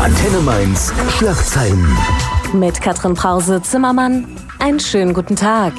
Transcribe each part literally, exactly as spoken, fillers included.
Antenne Mainz Schlagzeilen. Mit Katrin Brause-Zimmermann, einen schönen guten Tag.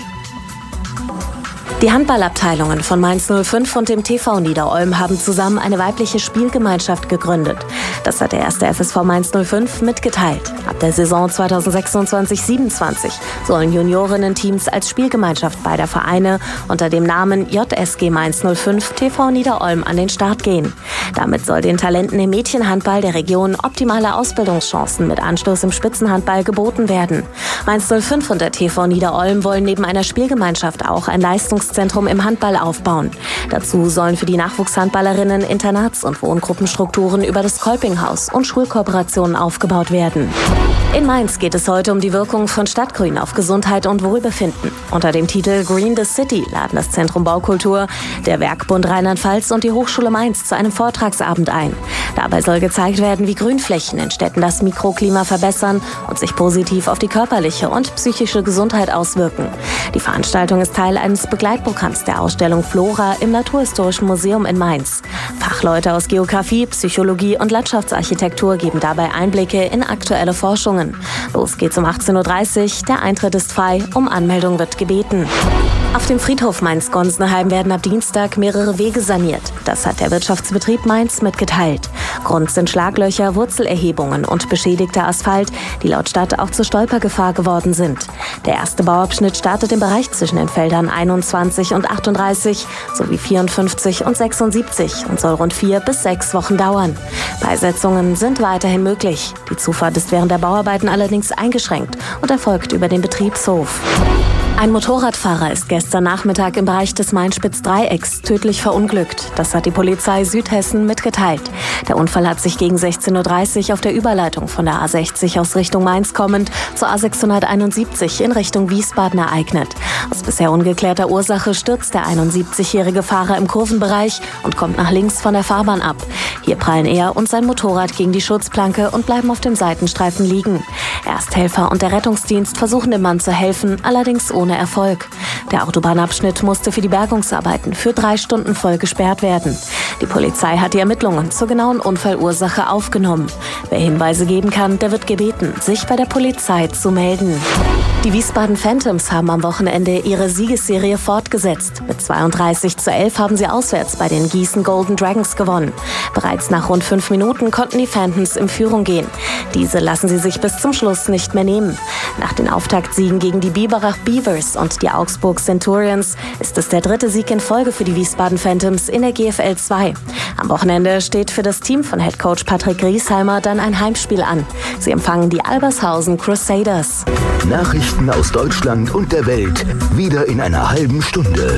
Die Handballabteilungen von Mainz null fünf und dem T V Niederolm haben zusammen eine weibliche Spielgemeinschaft gegründet. Das hat der erste F S V Mainz null fünf mitgeteilt. Ab der Saison zweitausendsechsundzwanzig siebenundzwanzig sollen Juniorinnen-Teams als Spielgemeinschaft beider Vereine unter dem Namen J S G Mainz null fünf T V Niederolm an den Start gehen. Damit soll den Talenten im Mädchenhandball der Region optimale Ausbildungschancen mit Anschluss im Spitzenhandball geboten werden. Mainz null fünf und der T V Niederolm wollen neben einer Spielgemeinschaft auch ein Leistungszentrum im Handball aufbauen. Dazu sollen für die Nachwuchshandballerinnen Internats- und Wohngruppenstrukturen über das Kolpinghaus und Schulkooperationen aufgebaut werden. In Mainz geht es heute um die Wirkung von Stadtgrün auf Gesundheit und Wohlbefinden. Unter dem Titel Green the City laden das Zentrum Baukultur, der Werkbund Rheinland-Pfalz und die Hochschule Mainz zu einem Vortragsabend ein. Dabei soll gezeigt werden, wie Grünflächen in Städten das Mikroklima verbessern und sich positiv auf die körperliche und psychische Gesundheit auswirken. Die Veranstaltung ist Teil eines Begleitprogramms der Ausstellung Flora im Naturhistorischen Museum in Mainz. Fachleute aus Geografie, Psychologie und Landschaftsarchitektur geben dabei Einblicke in aktuelle Forschungen. Los geht's um achtzehn Uhr dreißig, der Eintritt ist frei, um Anmeldung wird gebeten. Auf dem Friedhof Mainz-Gonsenheim werden ab Dienstag mehrere Wege saniert. Das hat der Wirtschaftsbetrieb Mainz mitgeteilt. Grund sind Schlaglöcher, Wurzelerhebungen und beschädigter Asphalt, die laut Stadt auch zur Stolpergefahr geworden sind. Der erste Bauabschnitt startet im Bereich zwischen den Feldern einundzwanzig und achtunddreißig sowie vierundfünfzig und sechsundsiebzig und soll rund vier bis sechs Wochen dauern. Beisetzungen sind weiterhin möglich. Die Zufahrt ist während der Bauarbeiten allerdings eingeschränkt und erfolgt über den Betriebshof. Ein Motorradfahrer ist gestern Nachmittag im Bereich des Main-Spitz-Dreiecks tödlich verunglückt. Das hat die Polizei Südhessen mitgeteilt. Der Unfall hat sich gegen sechzehn Uhr dreißig auf der Überleitung von der A sechzig aus Richtung Mainz kommend zur A sechshunderteinundsiebzig in Richtung Wiesbaden ereignet. Aus bisher ungeklärter Ursache stürzt der einundsiebzigjährige Fahrer im Kurvenbereich und kommt nach links von der Fahrbahn ab. Hier prallen er und sein Motorrad gegen die Schutzplanke und bleiben auf dem Seitenstreifen liegen. Ersthelfer und der Rettungsdienst versuchen dem Mann zu helfen, allerdings ohne Erfolg. Der Autobahnabschnitt musste für die Bergungsarbeiten für drei Stunden voll gesperrt werden. Die Polizei hat die Ermittlungen zur genauen Unfallursache aufgenommen. Wer Hinweise geben kann, der wird gebeten, sich bei der Polizei zu melden. Die Wiesbaden Phantoms haben am Wochenende ihre Siegesserie fortgesetzt. Mit zweiunddreißig zu elf haben sie auswärts bei den Gießen Golden Dragons gewonnen. Bereits nach rund fünf Minuten konnten die Phantoms in Führung gehen. Diese lassen sie sich bis zum Schluss nicht mehr nehmen. Nach den Auftaktsiegen gegen die Biberach Beavers und die Augsburg Centurions ist es der dritte Sieg in Folge für die Wiesbaden Phantoms in der G F L zwei. Am Wochenende steht für das Team von Headcoach Patrick Griesheimer dann ein Heimspiel an. Sie empfangen die Albershausen Crusaders. Nachrichten aus Deutschland und der Welt, wieder in einer halben Stunde.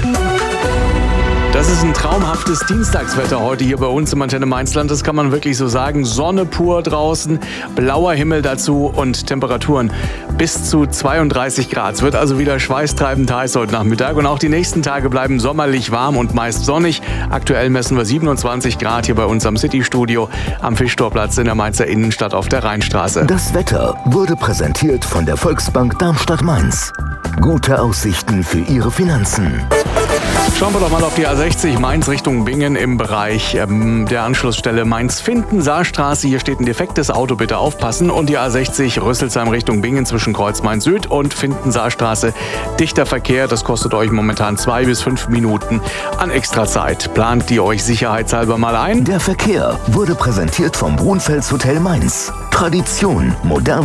Das ist ein traumhaftes Dienstagswetter heute hier bei uns im Antenne Mainzland. Das kann man wirklich so sagen. Sonne pur draußen, blauer Himmel dazu und Temperaturen bis zu zweiunddreißig Grad. Es wird also wieder schweißtreibend heiß heute Nachmittag. Und auch die nächsten Tage bleiben sommerlich warm und meist sonnig. Aktuell messen wir siebenundzwanzig Grad hier bei uns am City-Studio am Fischtorplatz in der Mainzer Innenstadt auf der Rheinstraße. Das Wetter wurde präsentiert von der Volksbank Darmstadt-Mainz. Gute Aussichten für Ihre Finanzen. Schauen wir doch mal auf die A sechzig Mainz Richtung Bingen im Bereich ähm, der Anschlussstelle Mainz-Finden-Saarstraße. Hier steht ein defektes Auto, bitte aufpassen. Und die A sechzig Rüsselsheim Richtung Bingen zwischen Kreuz Mainz Süd und Finden-Saarstraße. Dichter Verkehr, das kostet euch momentan zwei bis fünf Minuten an Extrazeit. Plant ihr euch sicherheitshalber mal ein? Der Verkehr wurde präsentiert vom Brunfels Hotel Mainz. Tradition, modern.